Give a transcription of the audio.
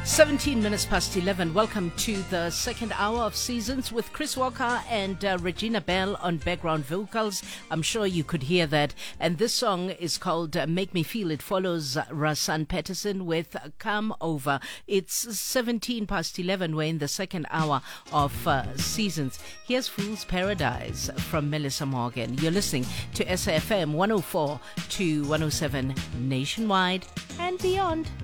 17 minutes past 11. Welcome to the second hour of Seasons with Chris Walker and Regina Bell on background vocals. I'm sure you could hear that. And this song is called Make Me Feel. It follows Rasan Patterson with Come Over. It's 17 past 11. We're in the second hour of Seasons. Here's Fool's Paradise from Melissa Morgan. You're listening to SAFM 104 to 107 nationwide and beyond.